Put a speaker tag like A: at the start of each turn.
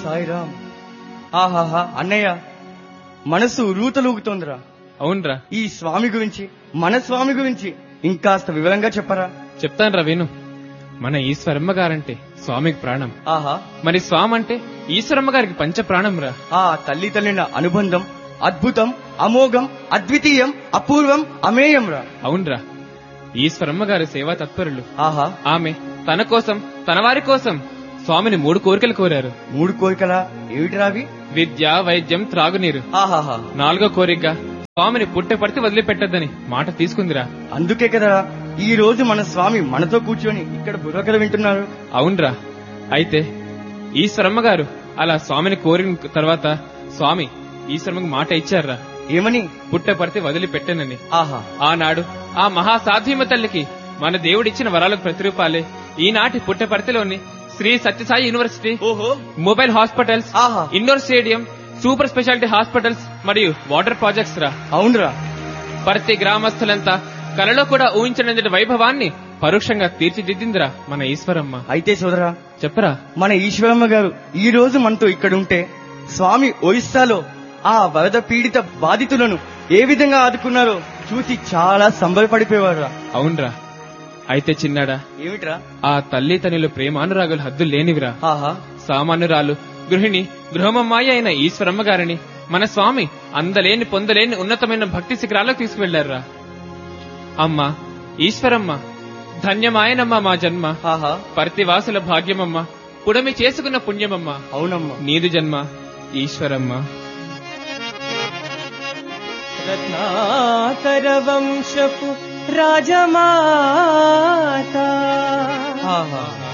A: సాయిరామ్. ఆహాహా అన్నయ్య, మనసు రూతలూగుతోందిరా.
B: అవునరా.
A: ఈ స్వామి గురించి, మన స్వామి గురించి ఇంకాస్త వివరంగా చెప్పరా.
B: చెప్తానురా విను. మన ఈశ్వరమ్మ గారంటే స్వామికి ప్రాణం.
A: ఆహా,
B: మరి స్వామి అంటే ఈశ్వరమ్మ గారికి పంచ ప్రాణం రా.
A: ఆ తల్లి తల్లిన అనుబంధం అద్భుతం, అమోఘం, అద్వితీయం, అపూర్వం, అమేయం రా.
B: అవునరా. ఈశ్వరమ్మ గారి సేవా తత్పరులు.
A: ఆహా,
B: ఆమె తన కోసం, తన వారి కోసం స్వామిని 3 కోరికలు కోరారు.
A: 3 కోరికలా? ఏమిటిరావి?
B: విద్య, వైద్యం, త్రాగునీరు.
A: ఆహాహా,
B: 4వ కోరికగా స్వామిని పుట్టపడితే వదిలిపెట్టద్దని మాట తీసుకుందిరా.
A: అందుకే కదా ఈ రోజు మన స్వామి మనతో కూర్చొని ఇక్కడ బుర్రకథ వింటున్నారు.
B: అవునరా. అయితే ఈశ్వరమ్మ గారు అలా స్వామిని కోరిన తర్వాత స్వామి ఈశ్వరమ్మకి మాట ఇచ్చారా.
A: ఏమని?
B: పుట్టపడితే వదిలిపెట్టనని.
A: ఆహా,
B: ఆనాడు ఆ మహాసాధ్యమ తల్లికి మన దేవుడిచ్చిన వరాలకు ప్రతిరూపాలే ఈనాటి పుట్టపర్తిలోని శ్రీ సత్యసాయి యూనివర్సిటీ,
A: ఓహో,
B: మొబైల్ హాస్పిటల్స్,
A: ఆహా,
B: indoor stadium, super speciality hospitals మరియు వాటర్ ప్రాజెక్ట్స్ రా.
A: అవునురా.
B: ప్రతి గ్రామస్తులంతా కలలో కూడా ఊహించనంతటి వైభవాన్ని పరోక్షంగా తీర్చిదిద్దిందిరా మన ఈశ్వరమ్మ.
A: అయితే సోదరా
B: చెప్పరా.
A: మన ఈశ్వరమ్మ గారు ఈ రోజు మనతో ఇక్కడుంటే స్వామి ఒరిస్సాలో ఆ వరద పీడిత బాధితులను ఏ విధంగా ఆదుకున్నారో చూసి చాలా సంబరపడిపోయేవారు.
B: అవునరా. అయితే చిన్నాడా,
A: ఏమిట్రా?
B: ఆ తల్లి తల్లిలో ప్రేమానురాగులు హద్దులు లేనివిరా.
A: ఆహా,
B: సామాన్యురాలు, గృహిణి, గృహమమ్మాయి అయిన ఈశ్వరమ్మ గారిని మన స్వామి అందలేని పొందలేని ఉన్నతమైన భక్తి శిఖరాలకు తీసుకువెళ్లారా. అమ్మా ఈశ్వరమ్మ, ధన్యమాయనమ్మా మా జన్మ.
A: ఆహా,
B: పర్తివాసుల భాగ్యమమ్మ, పుడమి చేసుకున్న పుణ్యమమ్మ.
A: అవునమ్మా.
B: నీదు జన్మ ఈశ్వరమ్మ.
C: రత్నాకర వంశపు రాజమాత.
A: ఆహా,